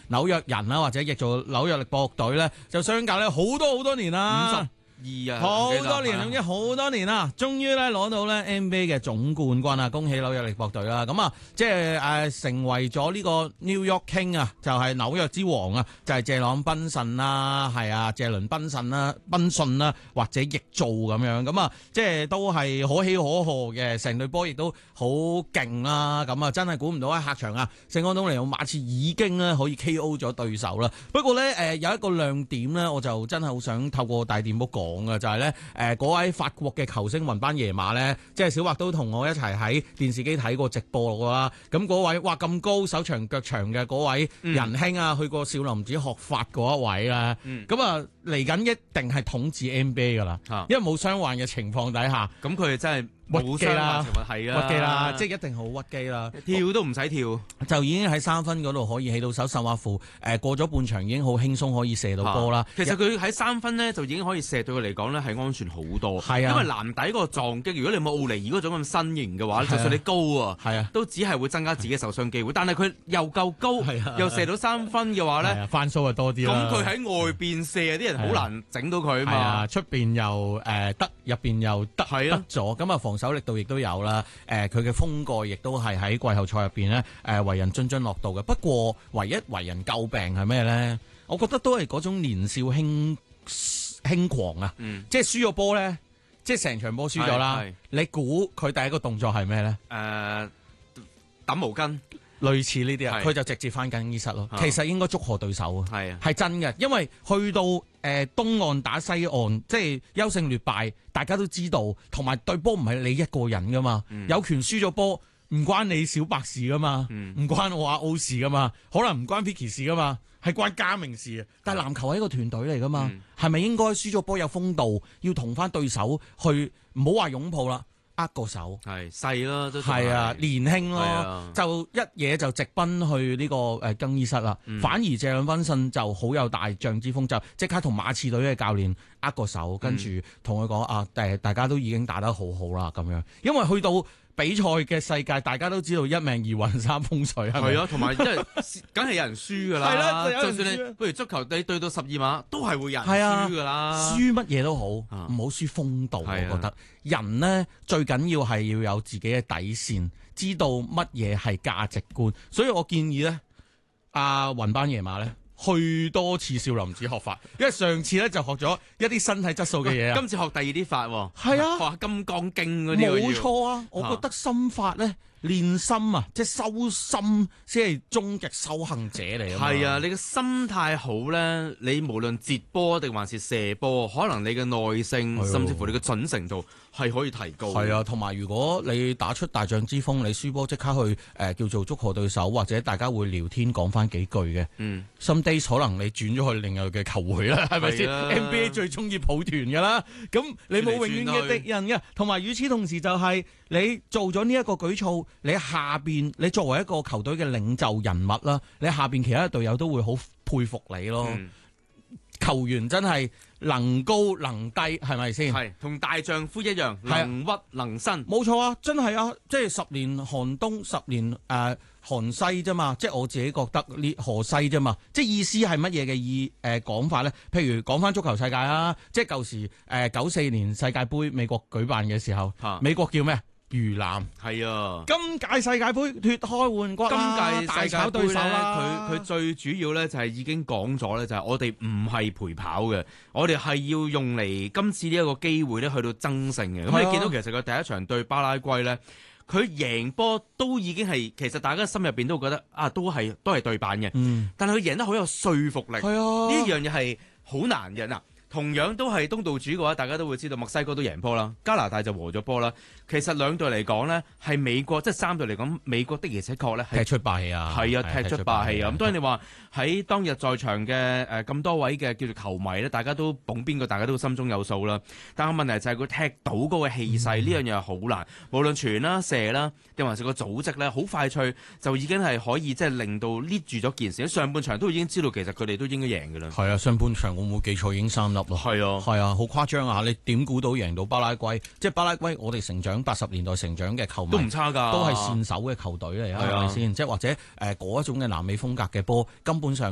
紐約人啦，或者譯做紐約力搏隊咧，就相隔咧好多年啦。 52啊， 好多年，總之好多年啦，終於咧攞到咧 NBA 嘅總冠軍啊！恭喜紐約力搏隊啦！咁啊，即係成為咗呢個 New York King 啊，就係紐約之王啊，就係謝朗賓遜啦，係啊，謝倫賓遜啦，或者譯做咁樣，咁啊，即係都係可喜可賀嘅，成隊波亦都好勁啦！咁啊，真係估唔到喺客場啊，聖安東尼奧馬刺已經咧可以 KO 咗對手啦。不過咧，有一個亮點咧，我就真係好想透過大電波講嘅，就係咧嗰位法國嘅球星雲班耶馬咧，即係小白都同我一齊喺電視機睇過直播啦。咁嗰位哇咁高手長腳長嘅嗰位仁兄啊，去過少林寺學法嗰一位啦。咁啊嚟緊一定係統治 NBA 噶啦，因為冇傷患嘅情況底下， 咁佢真係屈機啦， 係啊， 屈機啦，即係一定好屈機啦， 跳都唔使跳， 就已經喺三分嗰度可以起到手，甚或乎過咗半場已經好輕鬆可以射到波啦。 其實佢喺三分呢，就已經可以射，對佢嚟講呢係安全好多。 係啊， 因為籃底嗰個撞擊，如果你冇奧尼爾嗰種咁身形嘅話，就算你高啊，都只係會增加自己受傷機會。但係佢又夠高，又射到三分嘅話呢， 翻數就多啲啦。 咁佢喺外邊射，啲人好難整到佢啊嘛。 出邊又得，入邊又得咗。咁啊，防守力度亦都有啦。佢嘅封蓋亦都係喺季後賽入邊呢，為人津津樂道嘅。不過唯一為人詬病係咩呢？我覺得都係嗰種年少輕狂啊！即係輸咗波呢，即係成場波輸咗啦。你估佢第一個動作係咩呢？ 揼毛巾。 類似呢啲啊，佢就直接翻更衣室咯。其實應該祝賀對手啊，係真嘅，因為去到東岸打西岸，即係優勝劣敗，大家都知道，同埋對波唔係你一個人噶嘛，有權輸咗波唔關你小白事噶嘛，唔關我阿歐事噶嘛，可能唔關 Vicky 事噶嘛，係關家明事啊。但係籃球係一個團隊嚟噶嘛，係咪應該輸咗波有風度，要同翻對手去，唔好話擁抱啦。握個手係細咯，都係啊，年輕咯，就一嘢就直奔去呢個更衣室啦。反而謝倫賓遜就好有大將之風，就即刻同馬刺隊嘅教練握個手，跟住同佢講啊，大家都已經打得好好啦咁樣。因為去到比賽嘅世界，大家都知道一命二運三風水係咪？ 係啊，同埋即係梗係有人輸㗎啦。係啦，就算你不如足球你對到12碼，都係會有人輸㗎啦。 輸乜嘢都好，唔好輸風度。我覺得人呢，最緊要係要有自己嘅底線，知道乜嘢係價值觀。所以我建議呢，阿雲班爺馬呢，去多次少林寺學法，因為上次咧就學咗一啲身體質素嘅嘢啊， 今次學第二啲法喎， 係啊， 學金剛經嗰啲， 冇錯啊！我覺得心法咧練心啊，即係修心先係終極修行者嚟啊！ 係啊，你嘅心態好咧，你無論接波定還是射波，可能你嘅耐性，甚至乎你嘅準程度係可以提高。 係啊，同埋如果你打出大將之風，你輸波即刻去叫做祝賀對手，或者大家會聊天講翻幾句嘅。Some days 可能你轉咗去另外嘅球會啦，係咪先？NBA 最中意抱團㗎啦，咁你冇永遠嘅敵人嘅。同埋與此同時就係你做咗呢一個舉措，你下邊你作為一個球隊嘅領袖人物啦，你下邊其他隊友都會好佩服你咯。球員真係能高能低，係咪先？ 係同大丈夫一樣，能屈能伸。 冇錯啊，真係啊，即係10年寒冬，10年寒西啫嘛，即係我自己覺得呢河西啫嘛，即係意思係乜嘢嘅講法咧？譬如講翻足球世界啊，即係舊時94年世界盃美國舉辦嘅時候，美國叫咩？魚腩係啊！ 今屆世界盃脫開換骨啦， 今屆大炒對手啦。 佢最主要咧就係已經講咗咧，就係我哋唔係陪跑嘅，我哋係要用嚟今次呢一個機會咧去到爭勝嘅。咁你見到其實佢第一場對巴拉圭咧，佢贏波都已經係其實大家心入邊都覺得啊，都係對版嘅。但係佢贏得好有說服力。係啊，呢樣嘢係好難嘅嗱。同樣都係東道主嘅話，大家都會知道墨西哥都贏波啦，加拿大就和咗波啦。其實兩隊嚟講呢，係美國即係三隊嚟講，美國的而且確呢係踢出霸氣啊！ 係啊，踢出霸氣啊！咁當然你話喺當日在場嘅咁多位嘅叫做球迷呢，大家都捧邊個，大家都心中有數啦。但係問題就係佢踢到嗰個氣勢，呢樣嘢係好難。無論傳啦、射啦，定還是個組織呢，好快脆就已經係可以即係令到捏住咗件事。上半場都已經知道其實佢哋都應該贏㗎啦。係啊，上半場我冇記錯已經3粒。係啊，好誇張啊！你點估到贏到巴拉圭？即係巴拉圭，我哋成長80年代成長嘅球迷都唔差㗎， 都係善守嘅球隊嚟啊，係咪先？即係或者嗰一種嘅南美風格嘅波，根本上